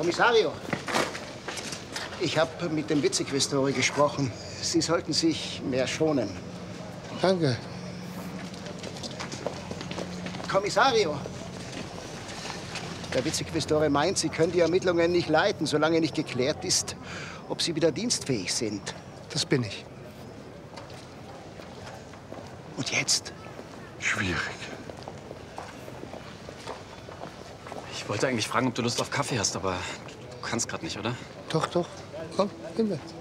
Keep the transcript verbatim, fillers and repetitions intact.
Kommissario, ich habe mit dem Vizequestore gesprochen. Sie sollten sich mehr schonen. Danke. Kommissario, der Vizequestore meint, Sie können die Ermittlungen nicht leiten, solange nicht geklärt ist, ob Sie wieder dienstfähig sind. Das bin ich. Und jetzt? Schwierig. Ich wollte eigentlich fragen, ob du Lust auf Kaffee hast, aber du kannst gerade nicht, oder? Doch, doch. Komm, gehen wir.